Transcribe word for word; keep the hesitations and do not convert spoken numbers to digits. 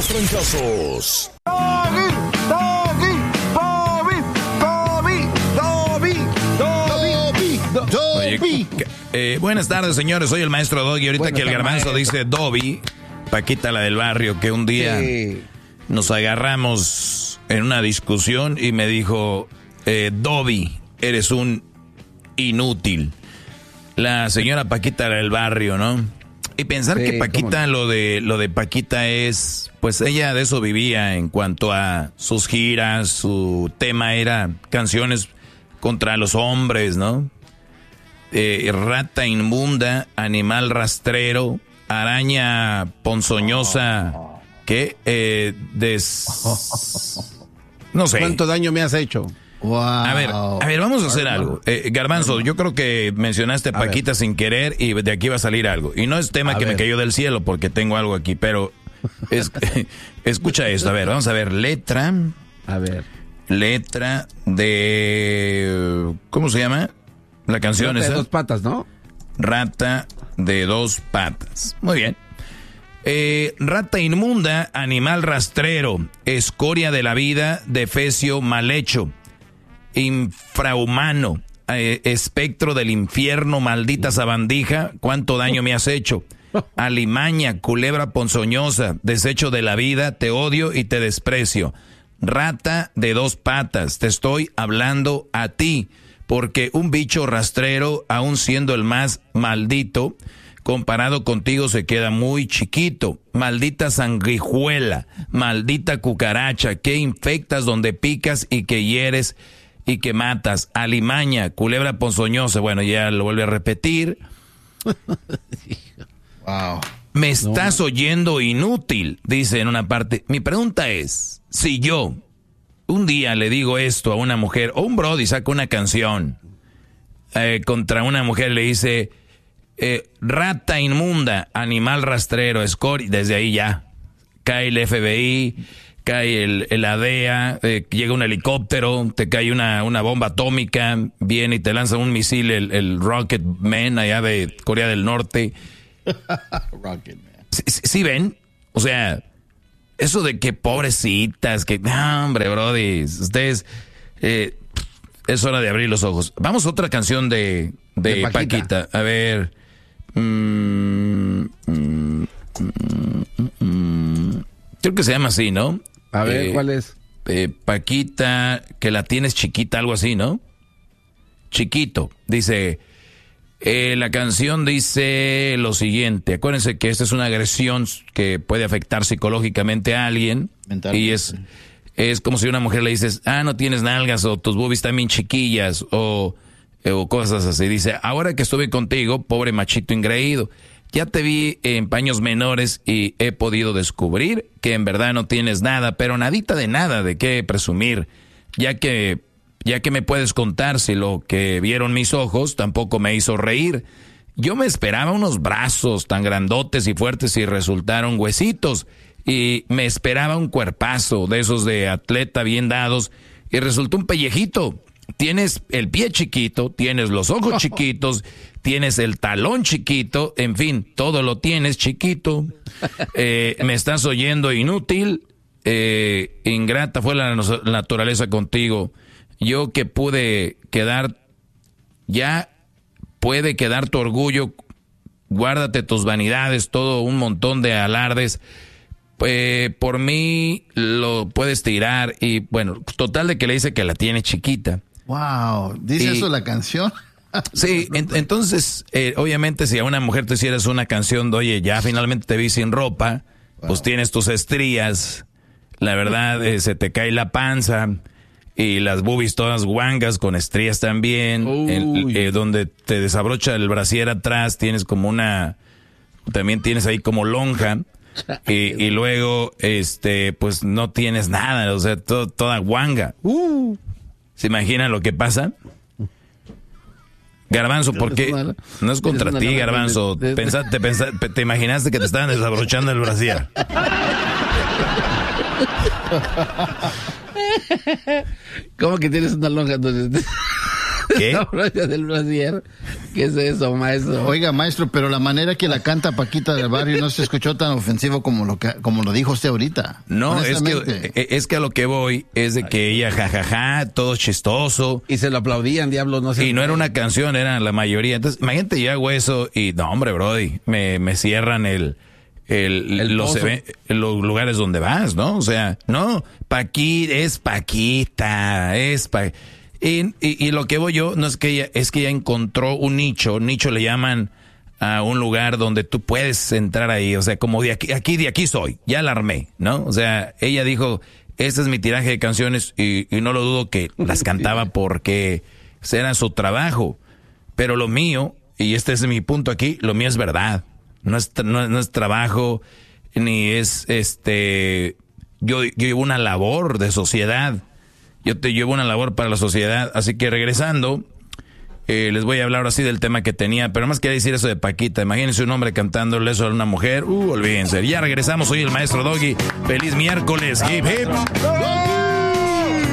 los trancazos. Doggy, doggy, doggy, doggy, doggy, doggy, Oye, eh, buenas tardes, señores. Soy el maestro Doggy. Ahorita bueno, que el garbanzo maestro. dice Dobby, Paquita la del barrio, que un día sí. nos agarramos en una discusión y me dijo, eh, Dobby, eres un inútil. La señora Paquita la del barrio, ¿no? Y pensar sí, que Paquita, no? lo de lo de Paquita es, pues ella de eso vivía en cuanto a sus giras, su tema era canciones contra los hombres, ¿no? Eh, rata inmunda, animal rastrero, araña ponzoñosa, oh. ¿qué? Eh, des... No sé. ¿Cuánto daño me has hecho? Wow. A ver, a ver, vamos a hacer algo. Eh, Garbanzo, yo creo que mencionaste a Paquita a sin querer y de aquí va a salir algo. Y no es tema a que ver. me cayó del cielo porque tengo algo aquí, pero es, escucha esto. A ver, vamos a ver. Letra. A ver. Letra de... ¿Cómo se llama? La canción Rata esa. de dos patas, ¿no? Rata de dos patas. Muy bien. Eh, rata inmunda, animal rastrero, escoria de la vida, defecio mal hecho, infrahumano, eh, espectro del infierno, maldita sabandija, cuánto daño me has hecho. Alimaña, culebra ponzoñosa, desecho de la vida, te odio y te desprecio. Rata de dos patas, te estoy hablando a ti, porque un bicho rastrero, aun siendo el más maldito, comparado contigo se queda muy chiquito. Maldita sanguijuela, maldita cucaracha, que infectas donde picas y que hieres y que matas. Alimaña, culebra ponzoñosa, bueno, ya lo vuelve a repetir. Wow. Me estás no. oyendo inútil, dice en una parte. Mi pregunta es, si yo un día le digo esto a una mujer, o un brody saca una canción eh, contra una mujer, le dice... Eh, rata inmunda, animal rastrero, escoria, desde ahí ya cae el F B I, cae el, el A D E A, eh, llega un helicóptero, te cae una, una bomba atómica, viene y te lanza un misil el, el Rocket Man allá de Corea del Norte. Rocket Man. ¿Sí, sí, sí ven? O sea, eso de que pobrecitas, que no, hombre, brody, ustedes eh, es hora de abrir los ojos. Vamos a otra canción de, de, de Paquita. Paquita. A ver. Mm, mm, mm, mm, creo que se llama así, ¿no? A ver, eh, ¿cuál es? Eh, Paquita, que la tienes chiquita, algo así, ¿no? Chiquito. Dice, eh, la canción dice lo siguiente. Acuérdense que esta es una agresión que puede afectar psicológicamente a alguien. Y es, es como si a una mujer le dices, ah, no tienes nalgas, o tus boobies están bien chiquillas, o... o cosas así. Dice, ahora que estuve contigo, pobre machito ingreído, ya te vi en paños menores y he podido descubrir que en verdad no tienes nada, pero nadita de nada de qué presumir, ya que, ya que me puedes contar si lo que vieron mis ojos tampoco me hizo reír. Yo me esperaba unos brazos tan grandotes y fuertes y resultaron huesitos, y me esperaba un cuerpazo de esos de atleta bien dados y resultó un pellejito. Tienes el pie chiquito, tienes los ojos chiquitos, tienes el talón chiquito, en fin, todo lo tienes chiquito. Eh, me estás oyendo inútil, eh, ingrata fue la naturaleza contigo. Yo que pude quedar, ya puede quedar tu orgullo, guárdate tus vanidades, todo un montón de alardes. Eh, por mí lo puedes tirar y bueno, total de que le dice que la tiene chiquita. Wow, ¿dice y, eso la canción? Sí, en, entonces, eh, obviamente si a una mujer te hicieras una canción de, oye, ya finalmente te vi sin ropa, wow. pues tienes tus estrías, la verdad, eh, se te cae la panza y las boobies todas guangas con estrías también, en, eh, donde te desabrocha el brasier atrás, tienes como una, también tienes ahí como lonja. Y, y luego, este, pues no tienes nada, o sea, todo, toda guanga. Uh. ¿Se imaginan lo que pasa? Garbanzo, ¿por qué? No es contra ti, Garbanzo. Pensa, te, pensa, te imaginaste que te estaban desabrochando el brasier. ¿Cómo que tienes una lonja? Entonces, ¿qué? La brocha del brasier. ¿Qué es eso, maestro? Oiga, maestro, pero la manera que la canta Paquita del Barrio no se escuchó tan ofensivo como lo que, como lo dijo usted ahorita. No, es que, es que a lo que voy es de que ella, jajaja, todo chistoso. Y se lo aplaudían, diablos, no sé. Y no era una canción, era la mayoría. Entonces, imagínate, yo hago eso y, no, hombre, brody, me, me cierran el... El, El los, pozo. even- los lugares donde vas, ¿no? O sea, no, Paqui, es Paquita, es pa y, y, y lo que voy yo, no es que ella, es que ella encontró un nicho, nicho le llaman a un lugar donde tú puedes entrar ahí, o sea, como de aquí, aquí, de aquí soy, ya la armé, ¿no? O sea, ella dijo, este es mi tiraje de canciones y, y no lo dudo que las cantaba porque era su trabajo, pero lo mío, y este es mi punto aquí, lo mío es verdad. No es, no, es- no es trabajo, ni es este. Yo, yo llevo una labor de sociedad. Yo te llevo una labor para la sociedad. Así que regresando, eh, les voy a hablar así del tema que tenía. Pero más que decir eso de Paquita. Imagínense un hombre cantándole eso a una mujer. Uh, olvídense. Ya regresamos. Soy el maestro Doggy. Feliz miércoles. Hip, hip.